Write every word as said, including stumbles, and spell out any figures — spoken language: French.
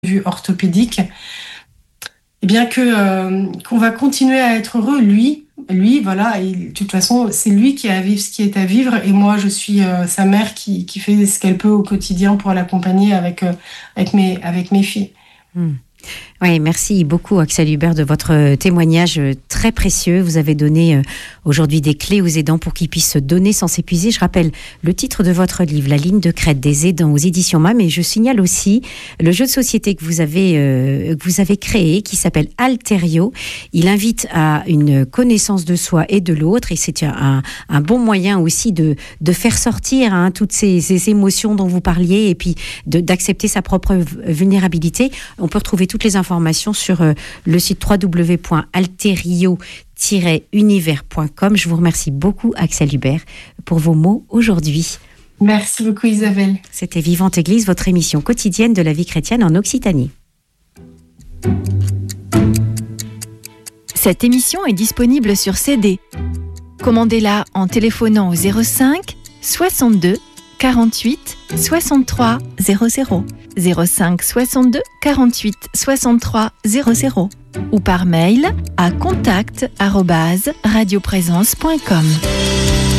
vue orthopédique, et bien que euh, qu'on va continuer à être heureux, lui, lui, voilà, et de toute façon, c'est lui qui a à vivre ce qui est à vivre, et moi, je suis euh, sa mère qui, qui fait ce qu'elle peut au quotidien pour l'accompagner avec, euh, avec, mes, avec mes filles. Mmh. Oui, merci beaucoup Axel Hubert de votre témoignage très précieux. Vous avez donné euh, aujourd'hui des clés aux aidants pour qu'ils puissent se donner sans s'épuiser. Je rappelle le titre de votre livre, La ligne de crête des aidants aux éditions M A M, et je signale aussi le jeu de société que vous avez, euh, que vous avez créé qui s'appelle Alterio. Il invite à une connaissance de soi et de l'autre, et c'est un, un bon moyen aussi de, de faire sortir hein, toutes ces, ces émotions dont vous parliez et puis de, d'accepter sa propre vulnérabilité. On peut retrouver toutes les informations sur euh, le site w w w point alterio tiret univers point com. Je vous remercie beaucoup Axel Hubert pour vos mots aujourd'hui. Merci beaucoup Isabelle. C'était Vivante Église, votre émission quotidienne de la vie chrétienne en Occitanie. Cette émission est disponible sur C D. Commandez-la en téléphonant au zéro cinq soixante-deux quarante-huit soixante-trois zéro zéro, zéro cinq soixante-deux quarante-huit soixante-trois zéro zéro ou par mail à contact arobase radioprésence point com.